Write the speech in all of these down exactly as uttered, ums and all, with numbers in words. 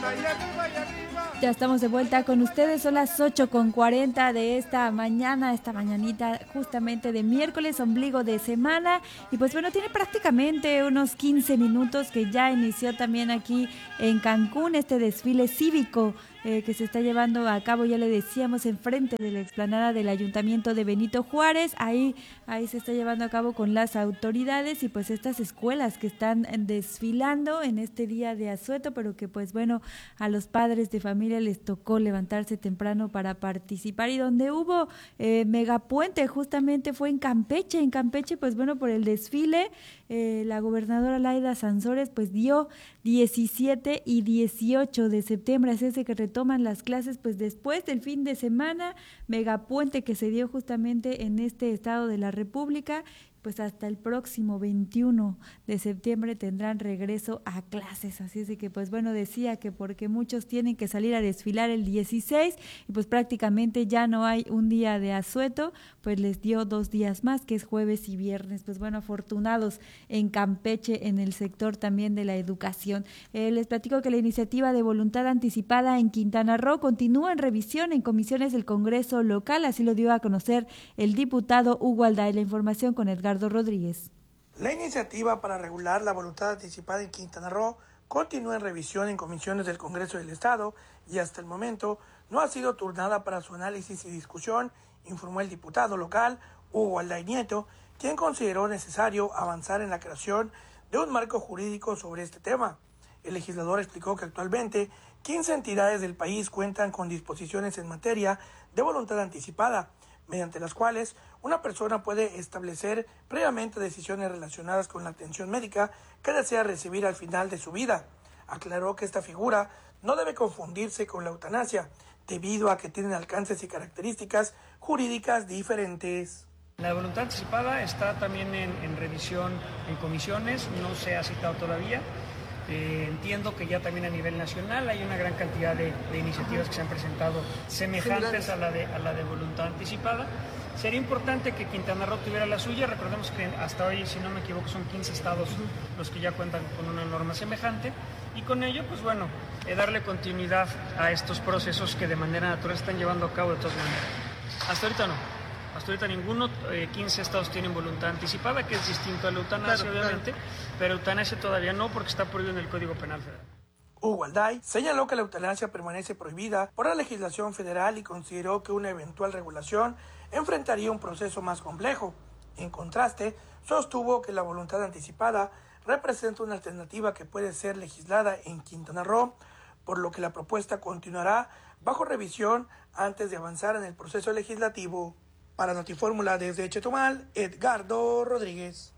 Ya estamos de vuelta con ustedes, son las ocho con cuarenta de esta mañana, esta mañanita justamente de miércoles, ombligo de semana. Y pues bueno, tiene prácticamente unos quince minutos que ya inició también aquí en Cancún este desfile cívico eh, que se está llevando a cabo, ya le decíamos, enfrente de la explanada del Ayuntamiento de Benito Juárez. Ahí, ahí se está llevando a cabo con las autoridades y pues estas escuelas que están desfilando en este día de asueto, pero que pues bueno, a los padres de familia les tocó levantarse temprano para participar, y donde hubo eh, megapuente justamente fue en Campeche. En Campeche pues bueno, por el desfile eh, la gobernadora Laida Sansores pues dio diecisiete y dieciocho de septiembre, así es de que retoman las clases pues después del fin de semana, megapuente que se dio justamente en este estado de la República. Pues hasta el próximo veintiuno de septiembre tendrán regreso a clases, así es de que pues bueno, decía que porque muchos tienen que salir a desfilar el dieciséis y pues prácticamente ya no hay un día de asueto, pues les dio dos días más, que es jueves y viernes. Pues bueno, afortunados en Campeche, en el sector también de la educación. Eh, les platico que la iniciativa de voluntad anticipada en Quintana Roo continúa en revisión en comisiones del Congreso local, así lo dio a conocer el diputado Hugo Alday. La información con Edgar Rodríguez. La iniciativa para regular la voluntad anticipada en Quintana Roo continúa en revisión en comisiones del Congreso del Estado y hasta el momento no ha sido turnada para su análisis y discusión, informó el diputado local Hugo Alday Nieto, quien consideró necesario avanzar en la creación de un marco jurídico sobre este tema. El legislador explicó que actualmente quince entidades del país cuentan con disposiciones en materia de voluntad anticipada, mediante las cuales una persona puede establecer previamente decisiones relacionadas con la atención médica que desea recibir al final de su vida. Aclaró que esta figura no debe confundirse con la eutanasia, debido a que tienen alcances y características jurídicas diferentes. La voluntad anticipada está también en, en revisión en comisiones, no se ha citado todavía. Eh, entiendo que ya también a nivel nacional hay una gran cantidad de, de iniciativas que se han presentado semejantes a la, de, a la de voluntad anticipada. Sería importante que Quintana Roo tuviera la suya. Recordemos que hasta hoy, si no me equivoco, son quince estados los que ya cuentan con una norma semejante, y con ello, pues bueno, eh, darle continuidad a estos procesos que de manera natural están llevando a cabo de todas maneras. Hasta ahorita no. Hasta ahorita ninguno, eh, quince estados tienen voluntad anticipada, que es distinto a la eutanasia, claro, obviamente, claro. Pero eutanasia todavía no, porque está prohibido en el Código Penal Federal. Hugo Alday señaló que la eutanasia permanece prohibida por la legislación federal y consideró que una eventual regulación enfrentaría un proceso más complejo. En contraste, sostuvo que la voluntad anticipada representa una alternativa que puede ser legislada en Quintana Roo, por lo que la propuesta continuará bajo revisión antes de avanzar en el proceso legislativo. Para Notifórmula desde Chetumal, Edgardo Rodríguez.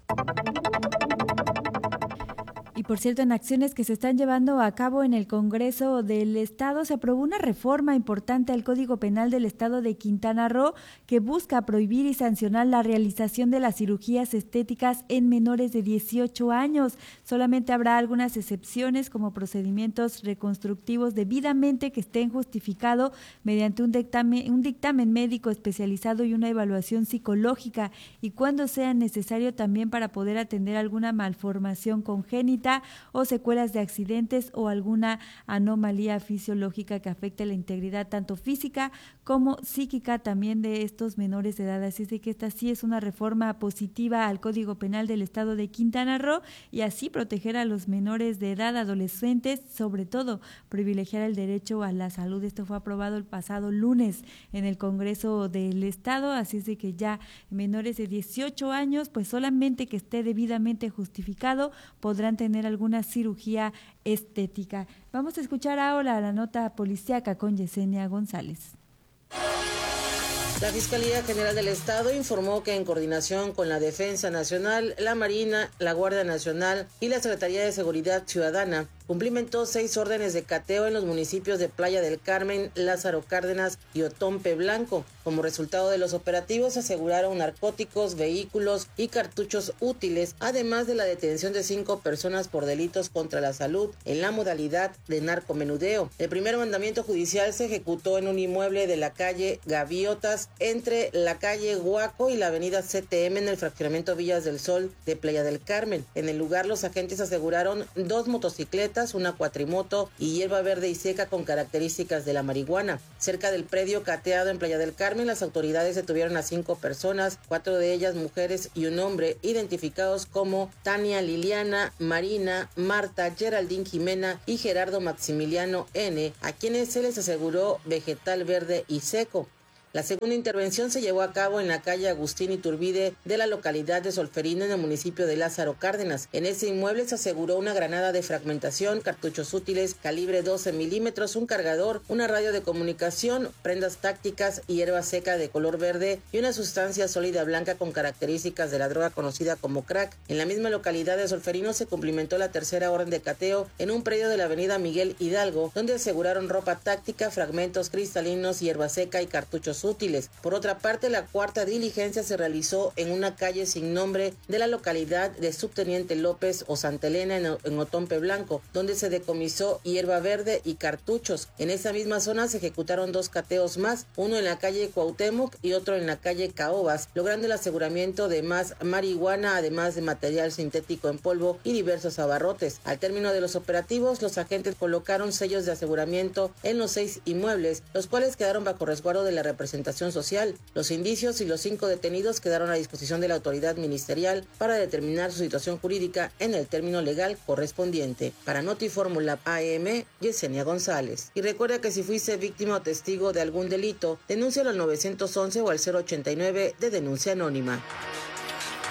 Y por cierto, en acciones que se están llevando a cabo en el Congreso del Estado, se aprobó una reforma importante al Código Penal del Estado de Quintana Roo que busca prohibir y sancionar la realización de las cirugías estéticas en menores de dieciocho años. Solamente habrá algunas excepciones, como procedimientos reconstructivos debidamente que estén justificados mediante un dictamen, un dictamen médico especializado y una evaluación psicológica, y cuando sea necesario también para poder atender alguna malformación congénita o secuelas de accidentes o alguna anomalía fisiológica que afecte la integridad tanto física como psíquica también de estos menores de edad. Así es de que esta sí es una reforma positiva al Código Penal del Estado de Quintana Roo, y así proteger a los menores de edad, adolescentes, sobre todo privilegiar el derecho a la salud. Esto fue aprobado el pasado lunes en el Congreso del Estado, así es de que ya menores de dieciocho años, pues solamente que esté debidamente justificado, podrán tener alguna cirugía estética. Vamos a escuchar ahora la nota policíaca con Yesenia González. La Fiscalía General del Estado informó que en coordinación con la Defensa Nacional, la Marina, la Guardia Nacional y la Secretaría de Seguridad Ciudadana cumplimentó seis órdenes de cateo en los municipios de Playa del Carmen, Lázaro Cárdenas y Otompe Blanco. Como resultado de los operativos, se aseguraron narcóticos, vehículos y cartuchos útiles, además de la detención de cinco personas por delitos contra la salud en la modalidad de narcomenudeo. El primer mandamiento judicial se ejecutó en un inmueble de la calle Gaviotas, entre la calle Huaco y la avenida C T M en el fraccionamiento Villas del Sol de Playa del Carmen. En el lugar, los agentes aseguraron dos motocicletas motocicletas, una cuatrimoto y hierba verde y seca con características de la marihuana. Cerca del predio cateado en Playa del Carmen, las autoridades detuvieron a cinco personas, cuatro de ellas mujeres y un hombre, identificados como Tania Liliana, Marina, Marta, Geraldine Jimena y Gerardo Maximiliano N., a quienes se les aseguró vegetal verde y seco. La segunda intervención se llevó a cabo en la calle Agustín Iturbide de la localidad de Solferino, en el municipio de Lázaro Cárdenas. En ese inmueble se aseguró una granada de fragmentación, cartuchos útiles calibre doce milímetros, un cargador, una radio de comunicación, prendas tácticas, hierba seca de color verde y una sustancia sólida blanca con características de la droga conocida como crack. En la misma localidad de Solferino se cumplimentó la tercera orden de cateo en un predio de la avenida Miguel Hidalgo, donde aseguraron ropa táctica, fragmentos cristalinos, hierba seca y cartuchos útiles. Por otra parte, la cuarta diligencia se realizó en una calle sin nombre de la localidad de Subteniente López o Santa Elena en, en Otompe Blanco, donde se decomisó hierba verde y cartuchos. En esa misma zona se ejecutaron dos cateos más, uno en la calle Cuauhtémoc y otro en la calle Caobas, logrando el aseguramiento de más marihuana, además de material sintético en polvo y diversos abarrotes. Al término de los operativos, los agentes colocaron sellos de aseguramiento en los seis inmuebles, los cuales quedaron bajo resguardo de la representación social. Los indicios y los cinco detenidos quedaron a disposición de la autoridad ministerial para determinar su situación jurídica en el término legal correspondiente. Para Notifórmula A M, Yesenia González. Y recuerda que si fuiste víctima o testigo de algún delito, denúncialo al nueve once o al cero ochenta y nueve de denuncia anónima.